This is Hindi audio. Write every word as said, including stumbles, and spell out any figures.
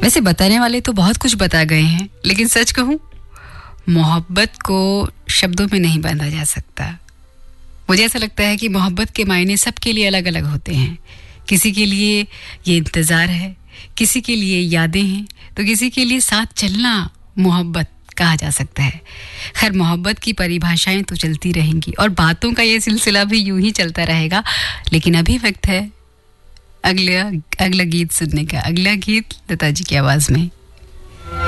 वैसे बताने वाले तो बहुत कुछ बता गए हैं, लेकिन सच कहूं, मोहब्बत को शब्दों में नहीं बांधा जा सकता। मुझे ऐसा लगता है कि मोहब्बत के मायने सबके लिए अलग अलग होते हैं। किसी के लिए ये इंतज़ार है, किसी के लिए यादें हैं, तो किसी के लिए साथ चलना मोहब्बत कहा जा सकता है। खैर, मोहब्बत की परिभाषाएं तो चलती रहेंगी और बातों का ये सिलसिला भी यूं ही चलता रहेगा, लेकिन अभी वक्त है अगला अगला गीत सुनने का। अगला गीत लता जी की आवाज़ में।